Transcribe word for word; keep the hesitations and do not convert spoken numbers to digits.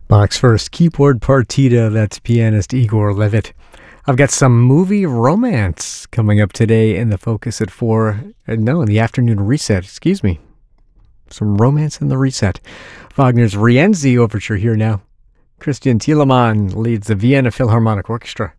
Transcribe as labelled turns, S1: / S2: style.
S1: Bach's first keyboard partita, that's pianist Igor Levit. I've got some movie romance coming up today in the focus at four. Uh, no, in the afternoon reset, excuse me. Some romance in the reset. Wagner's Rienzi Overture here now. Christian Thielemann leads the Vienna Philharmonic Orchestra.